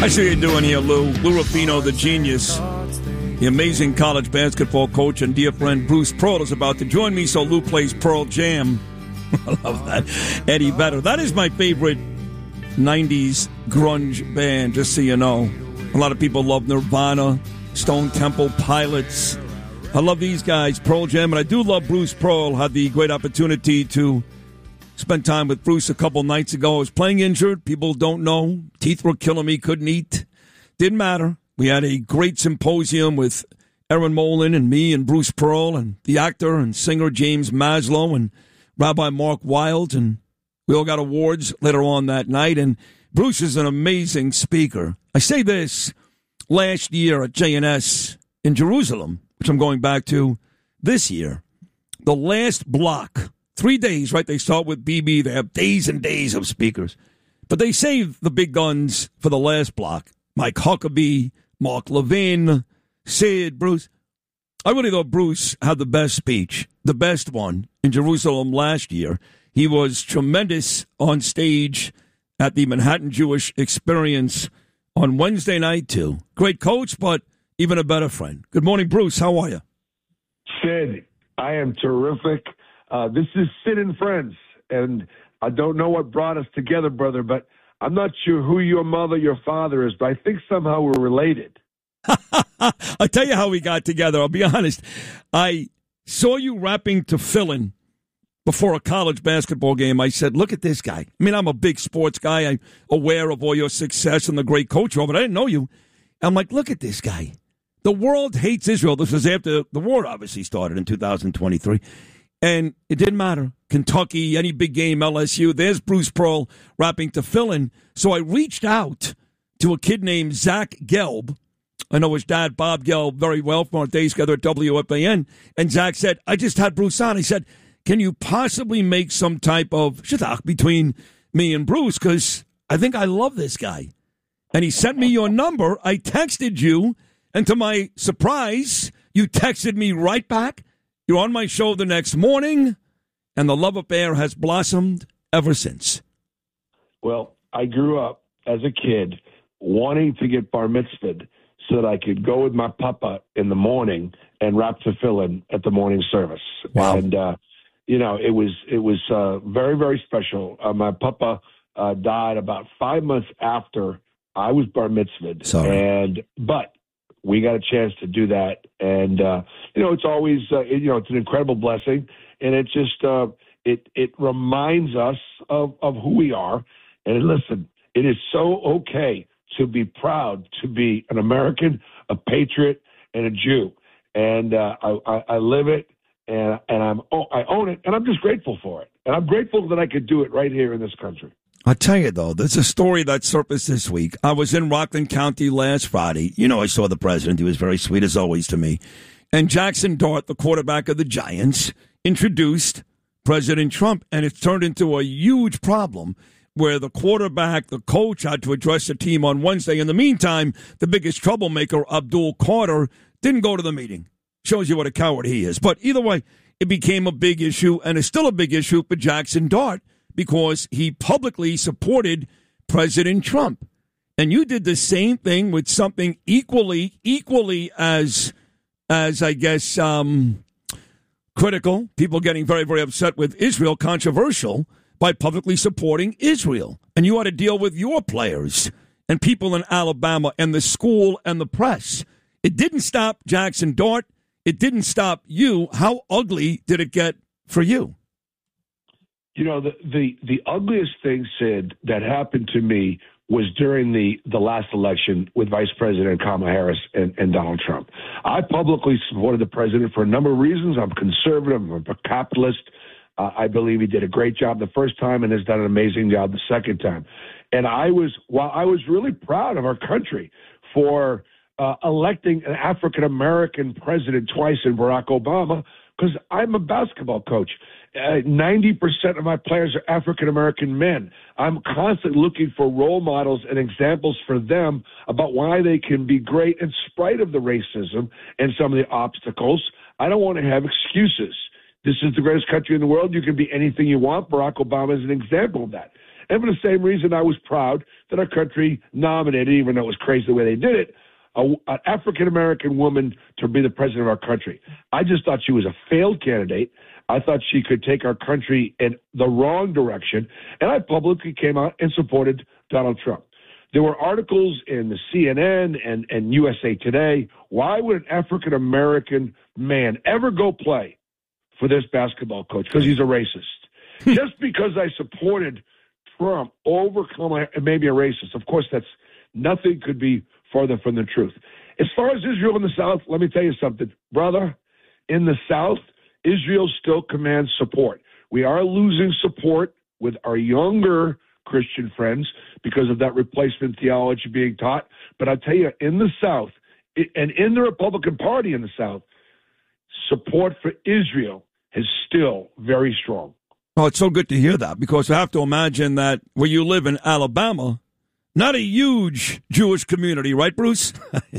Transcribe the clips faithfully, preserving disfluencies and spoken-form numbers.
I see what you're doing here, Lou. Lou Rapino, the genius, the amazing college basketball coach and dear friend Bruce Pearl is about to join me, so Lou plays Pearl Jam. I love that. Eddie Vedder. That is my favorite nineties grunge band, just so you know. A lot of people love Nirvana, Stone Temple Pilots. I love these guys, Pearl Jam, and I do love Bruce Pearl. Had the great opportunity to spend time with Bruce a couple nights ago. I was playing injured. People don't know. Teeth were killing me. Couldn't eat. Didn't matter. We had a great symposium with Erin Molan and me and Bruce Pearl and the actor and singer James Maslow and Rabbi Mark Wild. And we all got awards later on that night. And Bruce is an amazing speaker. I say this, last year at J N S in Jerusalem, which I'm going back to this year, the last block, three days, right? They start with B B. They have days and days of speakers. But they save the big guns for the last block. Mike Huckabee, Mark Levin, Sid, Bruce. I really thought Bruce had the best speech, the best one in Jerusalem last year. He was tremendous on stage at the Manhattan Jewish Experience on Wednesday night, too. Great coach, but even a better friend. Good morning, Bruce. How are you? Sid, I am terrific. Uh, this is Sid and Friends, and I don't know what brought us together, brother, but I'm not sure who your mother, your father is, but I think somehow we're related. I'll tell you how we got together. I'll be honest. I saw you rapping Tefillin before a college basketball game. I said, look at this guy. I mean, I'm a big sports guy. I'm aware of all your success and the great coach, but I didn't know you. I'm like, look at this guy. The world hates Israel. This was after the war obviously started in two thousand twenty-three. And it didn't matter. Kentucky, any big game, L S U. There's Bruce Pearl rapping Tefillin. So I reached out to a kid named Zach Gelb. I know his dad, Bob Gelb, very well from our days together at W F A N. And Zach said, I just had Bruce on. He said, can you possibly make some type of shidduch between me and Bruce? Because I think I love this guy. And he sent me your number. I texted you. And to my surprise, you texted me right back. You're on my show the next morning, and the love affair has blossomed ever since. Well, I grew up as a kid wanting to get bar mitzvahed so that I could go with my papa in the morning and rap tefillin at the morning service. Wow. And, uh, you know, it was it was uh, very, very special. Uh, my papa uh, died about five months after I was bar mitzvahed. Sorry. And, but we got a chance to do that. And, uh, you know, it's always, uh, you know, it's an incredible blessing. And it just, uh, it, it reminds us of, of who we are. And listen, it is so okay to be proud to be an American, a patriot, and a Jew. And uh, I, I, I live it, and, and I'm, oh, I own it, and I'm just grateful for it. And I'm grateful that I could do it right here in this country. I'll tell you, though, there's a story that surfaced this week. I was in Rockland County last Friday. You know, I saw the president. He was very sweet, as always, to me. And Jackson Dart, the quarterback of the Giants, introduced President Trump. And it turned into a huge problem where the quarterback, the coach, had to address the team on Wednesday. In the meantime, the biggest troublemaker, Abdul Carter, didn't go to the meeting. Shows you what a coward he is. But either way, it became a big issue, and it's still a big issue for Jackson Dart, because he publicly supported President Trump. And you did the same thing with something equally, equally as, as I guess, um, critical, people getting very, very upset with Israel, controversial, by publicly supporting Israel. And you had to deal with your players and people in Alabama and the school and the press. It didn't stop Jackson Dart. It didn't stop you. How ugly did it get for you? You know, the, the, the ugliest thing, Sid, that happened to me was during the, the last election with Vice President Kamala Harris and, and Donald Trump. I publicly supported the president for a number of reasons. I'm conservative. I'm a capitalist. Uh, I believe he did a great job the first time and has done an amazing job the second time. And I was, while I was really proud of our country for uh, electing an African-American president twice in Barack Obama, because I'm a basketball coach. Uh, ninety percent of my players are African-American men. I'm constantly looking for role models and examples for them about why they can be great in spite of the racism and some of the obstacles. I don't want to have excuses. This is the greatest country in the world. You can be anything you want. Barack Obama is an example of that. And for the same reason, I was proud that our country nominated, even though it was crazy the way they did it, a, an African-American woman to be the president of our country. I just thought she was a failed candidate. I thought she could take our country in the wrong direction. And I publicly came out and supported Donald Trump. There were articles in the C N N and, and U S A Today. Why would an African-American man ever go play for this basketball coach? Because he's a racist. Just because I supported Trump over Kamala, maybe a racist. Of course, that's nothing could be farther from the truth. As far as Israel in the South, let me tell you something. Brother, in the South, Israel still commands support. We are losing support with our younger Christian friends because of that replacement theology being taught. But I tell you, in the South, and in the Republican Party in the South, support for Israel is still very strong. Oh, it's so good to hear that, because I have to imagine that where you live in Alabama, not a huge Jewish community, right, Bruce?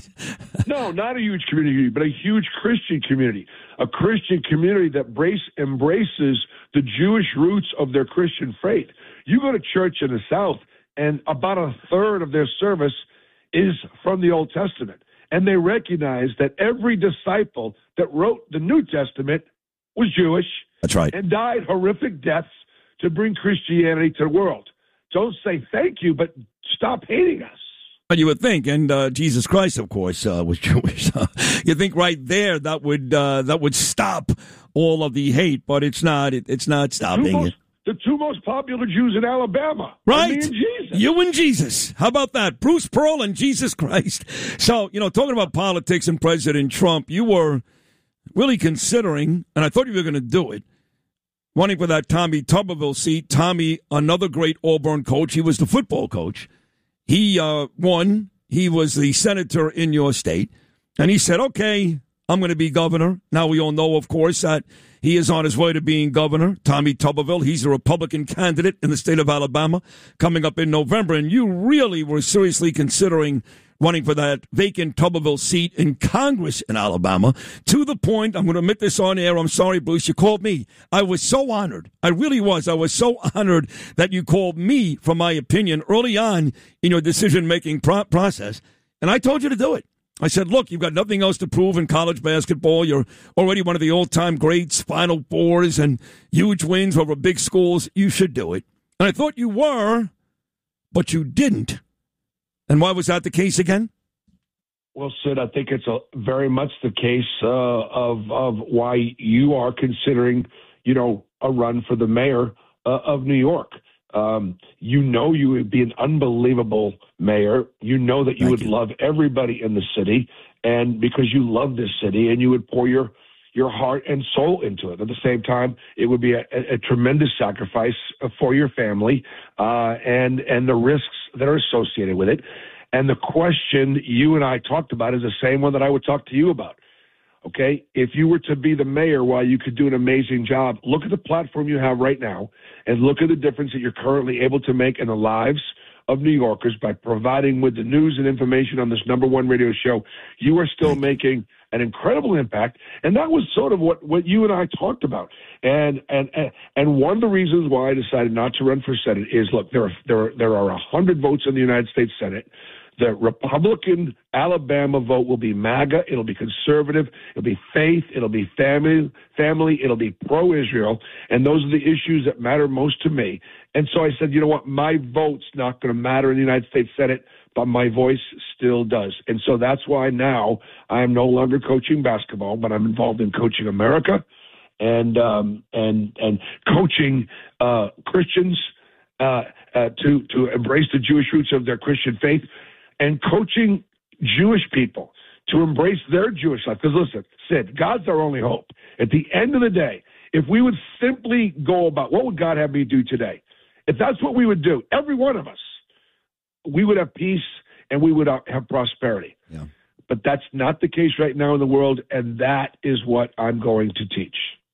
No, not a huge community, but a huge Christian community. A Christian community that brace, embraces the Jewish roots of their Christian faith. You go to church in the South, and about a third of their service is from the Old Testament. And they recognize that every disciple that wrote the New Testament was Jewish. That's right. And died horrific deaths to bring Christianity to the world. Don't say thank you, but stop hating us. But you would think, and uh, Jesus Christ, of course, uh, was Jewish. You think right there that would uh, that would stop all of the hate, but it's not. It, it's not stopping most, it. The two most popular Jews in Alabama, right? Me and Jesus. You and Jesus. How about that, Bruce Pearl and Jesus Christ? So you know, talking about politics and President Trump, you were really considering, and I thought you were going to do it, running for that Tommy Tuberville seat. Tommy, another great Auburn coach. He was the football coach. He uh, won. He was the senator in your state. And he said, okay, I'm going to be governor. Now we all know, of course, that he is on his way to being governor. Tommy Tuberville, he's a Republican candidate in the state of Alabama coming up in November. And you really were seriously considering running for that vacant Tuberville seat in Congress in Alabama, to the point, I'm going to admit this on air, I'm sorry, Bruce, you called me. I was so honored. I really was. I was so honored that you called me for my opinion early on in your decision-making pro- process, and I told you to do it. I said, look, you've got nothing else to prove in college basketball. You're already one of the all-time greats, Final Fours, and huge wins over big schools. You should do it. And I thought you were, but you didn't. And why was that the case again? Well, Sid, I think it's a, very much the case uh, of of why you are considering, you know, a run for the mayor uh, of New York. Um, you know you would be an unbelievable mayor. You know that you Thank would you. love everybody in the city, and because you love this city, and you would pour your your heart and soul into it. At the same time, it would be a, a, a tremendous sacrifice for your family uh, and and the risks that are associated with it. And the question you and I talked about is the same one that I would talk to you about. Okay, if you were to be the mayor, while you could do an amazing job, look at the platform you have right now and look at the difference that you're currently able to make in the lives of New Yorkers by providing with the news and information on this number one radio show. You are still making an incredible impact, and that was sort of what, what you and I talked about. And and and one of the reasons why I decided not to run for Senate is, look, there are there are, there are one hundred votes in the United States Senate. The Republican Alabama vote will be MAGA. It'll be conservative. It'll be faith. It'll be family. Family. It'll be pro-Israel. And those are the issues that matter most to me. And so I said, you know what? My vote's not going to matter in the United States Senate, but my voice still does. And so that's why now I am no longer coaching basketball, but I'm involved in coaching America and um, and and coaching uh, Christians uh, uh, to to embrace the Jewish roots of their Christian faith, and coaching Jewish people to embrace their Jewish life. Because listen, Sid, God's our only hope. At the end of the day, if we would simply go about, what would God have me do today? If that's what we would do, every one of us, we would have peace and we would have prosperity. Yeah. But that's not the case right now in the world, and that is what I'm going to teach.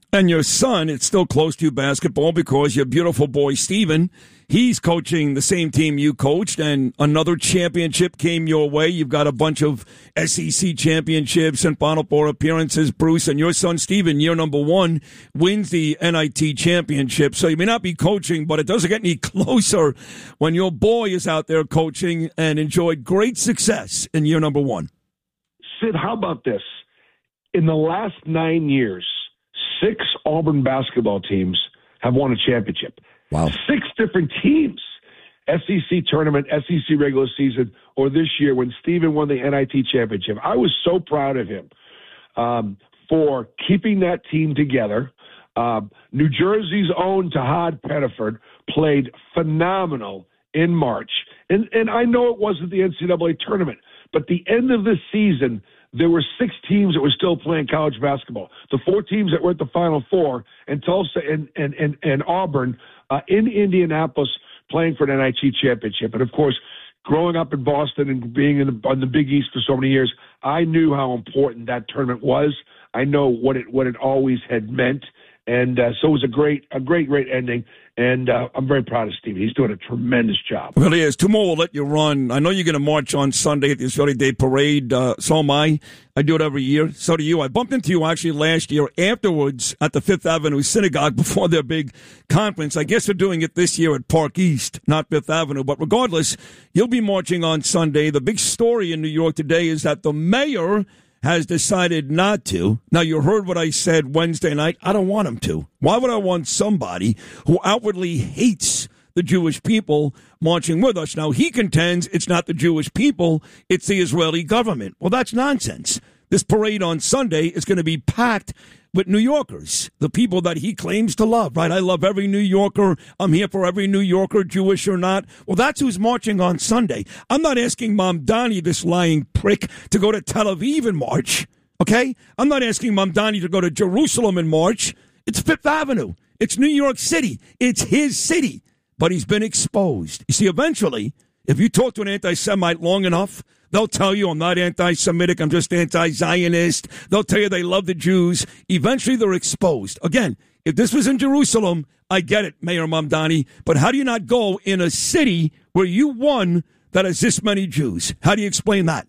And your son, it's still close to basketball because your beautiful boy, Steven, he's coaching the same team you coached, and another championship came your way. You've got a bunch of S E C championships and Final Four appearances, Bruce, and your son, Steven, year number one, wins the N I T championship. So you may not be coaching, but it doesn't get any closer when your boy is out there coaching and enjoyed great success in year number one. Sid, how about this? In the last nine years, six Auburn basketball teams have won a championship. Wow. Six different teams. S E C tournament, S E C regular season, or this year when Steven won the N I T championship. I was so proud of him um, for keeping that team together. Um, New Jersey's own Tahad Pettiford played phenomenal in March. And, and I know it wasn't the N C double A tournament, but the end of the season, there were six teams that were still playing college basketball. The four teams that were at the Final Four, and Tulsa and and and, and Auburn uh, in Indianapolis playing for an N I T championship. And of course, growing up in Boston and being in the, on the Big East for so many years, I knew how important that tournament was. I know what it what it always had meant, and uh, so it was a great a great great ending. And uh, I'm very proud of Steve. He's doing a tremendous job. Well, he is. Two more will let you run. I know you're going to march on Sunday at the Israeli Day Parade. Uh, so am I. I do it every year. So do you. I bumped into you actually last year afterwards at the Fifth Avenue Synagogue before their big conference. I guess they're doing it this year at Park East, not Fifth Avenue. But regardless, you'll be marching on Sunday. The big story in New York today is that the mayor has decided not to. Now, you heard what I said Wednesday night. I don't want him to. Why would I want somebody who outwardly hates the Jewish people marching with us? Now, he contends it's not the Jewish people, it's the Israeli government. Well, that's nonsense. This parade on Sunday is going to be packed with New Yorkers, the people that he claims to love, right? I love every New Yorker. I'm here for every New Yorker, Jewish or not. Well, that's who's marching on Sunday. I'm not asking Mamdani, this lying prick, to go to Tel Aviv and march, okay? I'm not asking Mamdani to go to Jerusalem and march. It's Fifth Avenue. It's New York City. It's his city. But he's been exposed. You see, eventually, if you talk to an anti-Semite long enough, they'll tell you I'm not anti-Semitic, I'm just anti-Zionist. They'll tell you they love the Jews. Eventually they're exposed. Again, if this was in Jerusalem, I get it, Mayor Mamdani, but how do you not go in a city where you won that has this many Jews? How do you explain that?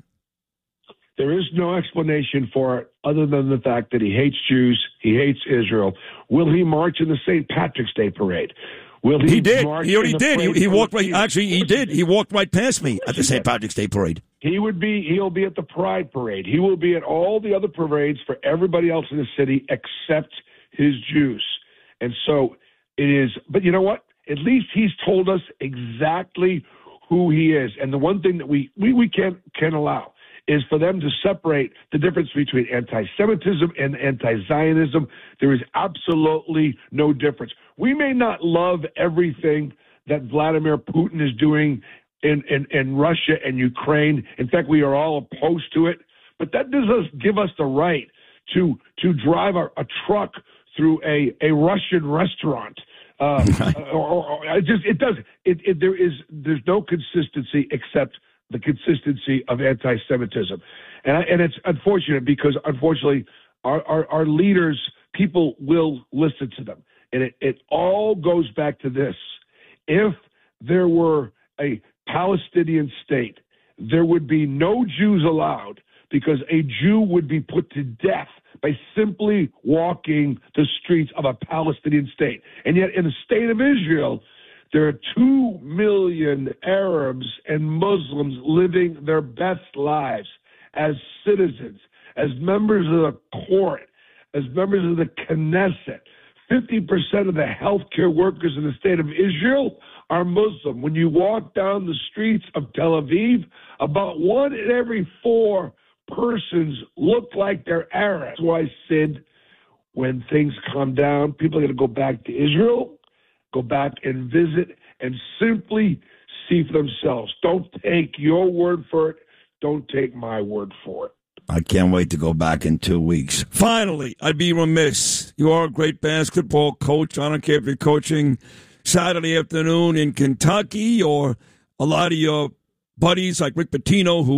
There is no explanation for it other than the fact that he hates Jews, he hates Israel. Will he march in the Saint Patrick's Day Parade? Will he, he did. He already did. He, he walked right. Actually, he did. He walked right past me at the Saint Patrick's Day Parade. He would be. He'll be at the Pride Parade. He will be at all the other parades for everybody else in the city except his Jews. And so it is. But you know what? At least he's told us exactly who he is. And the one thing that we we, we can't can allow is for them to separate the difference between anti-Semitism and anti-Zionism. There is absolutely no difference. We may not love everything that Vladimir Putin is doing in, in, in Russia and Ukraine. In fact, we are all opposed to it. But that does us give us the right to to drive a, a truck through a, a Russian restaurant. Uh, or, or, or it just it does it, it there is there's no consistency except the consistency of anti-Semitism. And, I, and it's unfortunate because, unfortunately, our, our, our leaders, people will listen to them. And it, it all goes back to this. If there were a Palestinian state, there would be no Jews allowed because a Jew would be put to death by simply walking the streets of a Palestinian state. And yet in the state of Israel, there are two million Arabs and Muslims living their best lives as citizens, as members of the court, as members of the Knesset. fifty percent of the healthcare workers in the state of Israel are Muslim. When you walk down the streets of Tel Aviv, about one in every four persons look like they're Arab. That's why, Sid, when things calm down, people are going to go back to Israel, go back and visit and simply see for themselves. Don't take your word for it. Don't take my word for it. I can't wait to go back in two weeks. Finally, I'd be remiss. You are a great basketball coach. I don't care if you're coaching Saturday afternoon in Kentucky or a lot of your buddies like Rick Pitino who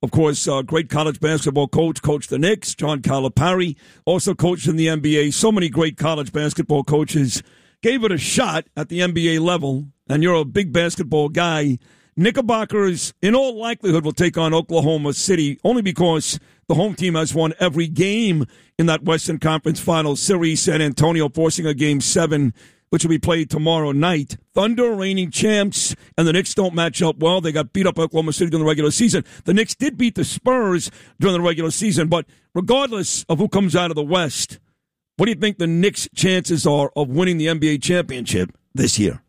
Of course, uh, great college basketball coach, coached the Knicks. John Calipari also coached in the N B A. So many great college basketball coaches gave it a shot at the N B A level, and you're a big basketball guy. Knickerbockers, in all likelihood, will take on Oklahoma City only because the home team has won every game in that Western Conference Finals series. San Antonio forcing a game seven, which will be played tomorrow night. Thunder, reigning champs, and the Knicks don't match up well. They got beat up by Oklahoma City during the regular season. The Knicks did beat the Spurs during the regular season, but regardless of who comes out of the West, what do you think the Knicks' chances are of winning the N B A championship this year?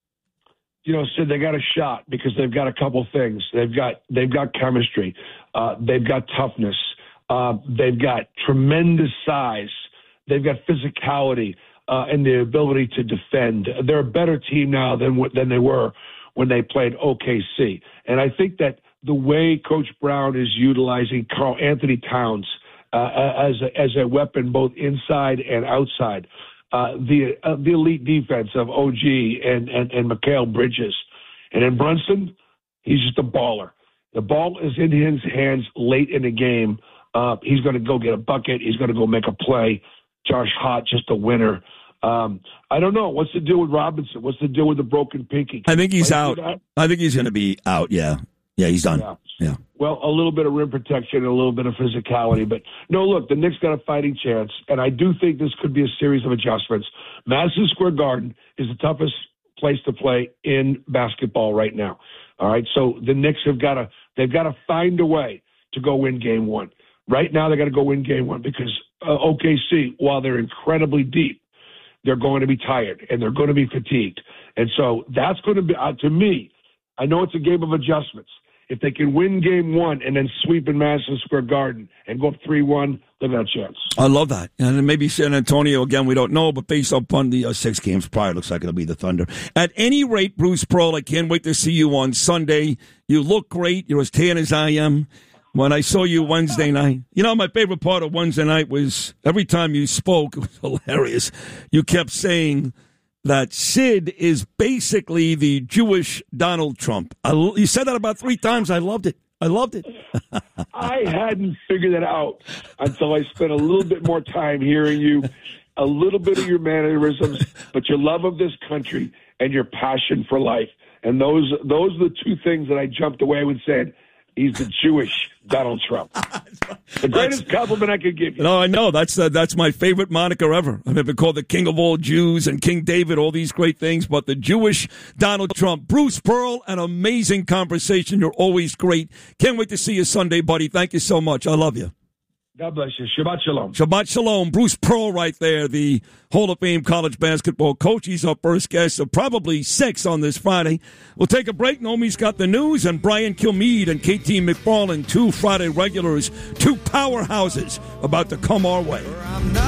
You know, Sid, they got a shot because they've got a couple things. They've got they've got chemistry. Uh, they've got toughness. Uh, they've got tremendous size. They've got physicality uh, and the ability to defend. They're a better team now than than they were when they played O K C. And I think that the way Coach Brown is utilizing Karl Anthony Towns uh, as a, as a weapon both inside and outside. Uh, the uh, the elite defense of O G and, and, and Mikal Bridges. And in Brunson, he's just a baller. The ball is in his hands late in the game. Uh, he's going to go get a bucket. He's going to go make a play. Josh Hart, just a winner. Um, I don't know. What's the deal with Robinson? What's the deal with the broken pinky? I think he's out. I think he's going to be out, yeah. Yeah, he's done. Yeah. yeah. Well, a little bit of rim protection and a little bit of physicality. But, no, look, the Knicks got a fighting chance, and I do think this could be a series of adjustments. Madison Square Garden is the toughest place to play in basketball right now. All right, so the Knicks have got to they've got to find a way to go win game one. Right now, they got to go win game one because uh, O K C, while they're incredibly deep, they're going to be tired and they're going to be fatigued. And so that's going to be, uh, to me, I know it's a game of adjustments. If they can win game one and then sweep in Madison Square Garden and go up three one, they've got a chance. I love that. And then maybe San Antonio, again, we don't know, but based upon the uh, six games prior, looks like it'll be the Thunder. At any rate, Bruce Pearl, I can't wait to see you on Sunday. You look great. You're as tan as I am. When I saw you Wednesday night, you know, my favorite part of Wednesday night was every time you spoke, it was hilarious. You kept saying that Sid is basically the Jewish Donald Trump. I, you said that about three times. I loved it. I loved it. I hadn't figured it out until I spent a little bit more time hearing you, a little bit of your mannerisms, but your love of this country and your passion for life. And those those are the two things that I jumped away with saying, he's the Jewish Donald Trump. The greatest that's, compliment I could give you. No, I know. That's uh, that's my favorite moniker ever. I've been called the King of all Jews and King David, all these great things, but the Jewish Donald Trump. Bruce Pearl, an amazing conversation. You're always great. Can't wait to see you Sunday, buddy. Thank you so much. I love you. God bless you. Shabbat shalom. Shabbat shalom. Bruce Pearl right there, the Hall of Fame college basketball coach. He's our first guest of probably six on this Friday. We'll take a break. Naomi's got the news, and Brian Kilmeade and K T McFarland, two Friday regulars, two powerhouses about to come our way.